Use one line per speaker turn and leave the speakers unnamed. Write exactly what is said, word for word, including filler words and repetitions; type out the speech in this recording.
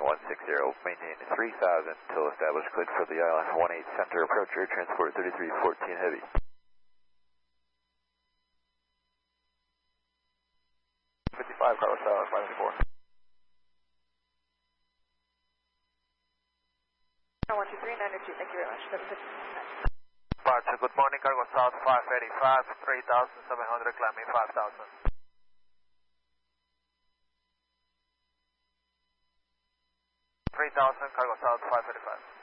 one six zero, maintain three thousand till established, cleared for the island one eight center approach, air transport thirty-three fourteen heavy.
fifty-five, Carlos South, five ninety-four.
one two three, nine two, thank you very much.
Departure, good morning, Cargo South five eighty-five, three thousand seven hundred, climbing five thousand. three thousand, Cargo South five eighty-five.